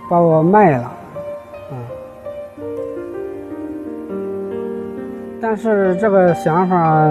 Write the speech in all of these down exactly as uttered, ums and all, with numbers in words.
把我卖了，嗯。但是这个想法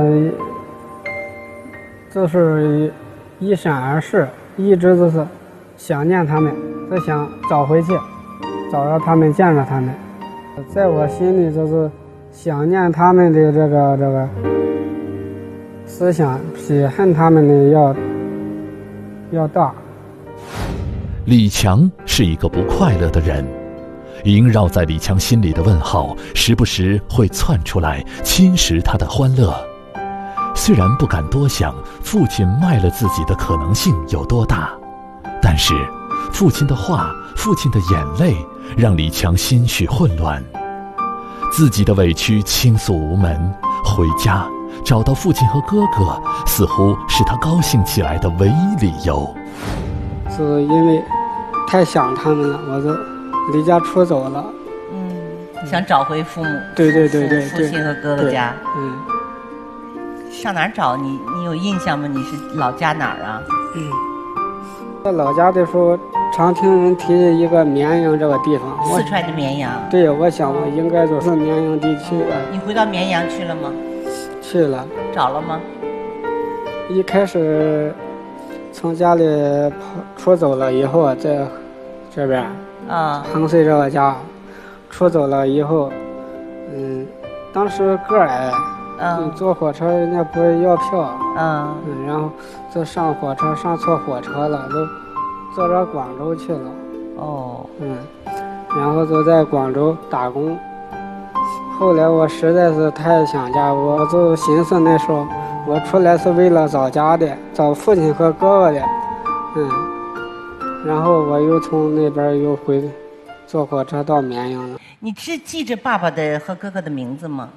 就是一闪而逝，一直都是想念他们，就想找回去，找到他们，见着他们。在我心里就是想念他们的这个这个思想比恨他们的要要大。 李强是一个不快乐的人，萦绕在李强心里的问号时不时会窜出来，侵蚀他的欢乐。虽然不敢多想父亲卖了自己的可能性有多大，但是父亲的话，父亲的眼泪让李强心绪混乱。自己的委屈倾诉无门，回家找到父亲和哥哥，似乎是他高兴起来的唯一理由。 是因为太想他们了，我就离家出走了。 嗯，想找回父母。 对对对对， 父亲和哥哥家。 嗯。 上哪儿找你？你有印象吗？你是老家哪儿啊？ 嗯，在老家的时候，常听人提一个绵阳这个地方。 四川的绵阳。 对，我想我应该就是绵阳地区的。 你回到绵阳去了吗？ 去了。 找了吗？ 一开始从家里跑出走了以后，在这边啊， 衡水这个家出走了以后，嗯，当时个矮。嗯，坐火车人家不会要票， 嗯嗯，然后就上火车上错火车了，都坐到广州去了。 哦， 嗯，然后就在广州打工。后来我实在是太想家，我就寻思那时候我出来是为了找家的，找父亲和哥哥的，嗯，然后我又从那边又回坐火车到绵阳了。 你是记着爸爸的和哥哥的名字吗？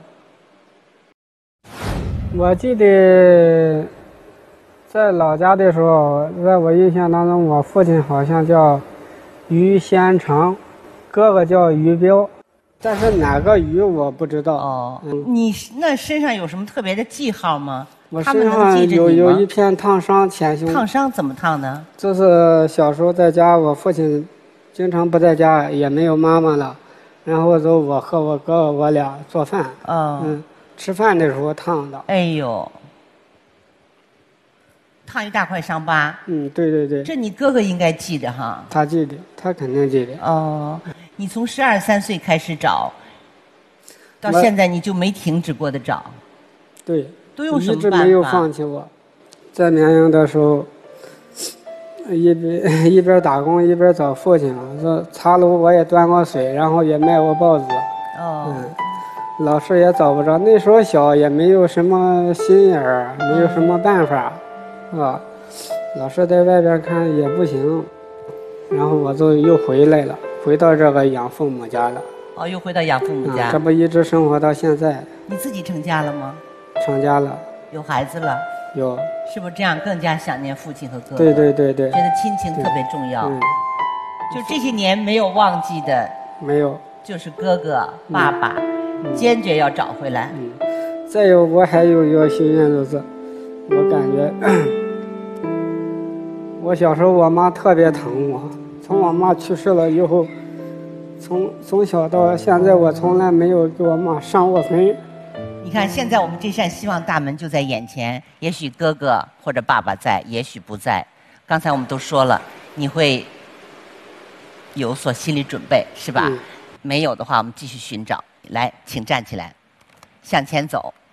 我记得在老家的时候，在我印象当中，我父亲好像叫于先成，哥哥叫于彪，但是哪个于我不知道。 哦，嗯、你那身上有什么特别的记号吗？ 我身上有有一片烫伤，前胸。 烫伤怎么烫的？ 就是小时候在家，我父亲经常不在家，也没有妈妈了，然后就我和我哥哥我俩做饭。 哦， 嗯。吃饭的时候烫的。 哎呦，烫一大块伤疤。 嗯，对对对。 这你哥哥应该记得哈。 他记得，他肯定记得。 哦，你从十二三岁开始找，到现在你就没停止过的找。 对。 都用什么办法？ 一直没有放弃过。在绵阳的时候，一边一边打工一边找父亲了。这茶楼我也端过水，然后也卖过报纸。 哦。 嗯。老师也找不着，那时候小也没有什么心眼儿，没有什么办法，是吧？老师在外边看也不行，然后我就又回来了，回到这个养父母家了。 哦，又回到养父母家。 嗯、这不一直生活到现在。 你自己成家了吗？ 成家了。 有孩子了？ 有。 是不是这样更加想念父亲和哥哥？ 对对对对。 觉得亲情特别重要。 嗯。 就这些年没有忘记的。 没有。 就是哥哥、爸爸。嗯嗯、坚决要找回来。 嗯，再有我还有一个心愿，就是我感觉我小时候我妈特别疼我，从我妈去世了以后，从从小到现在我从来没有给我妈上过坟。 你看现在我们这扇希望大门就在眼前，也许哥哥或者爸爸在，也许不在。刚才我们都说了，你会有所心理准备，是吧？嗯、没有的话，我们继续寻找。来，请站起来，向前走。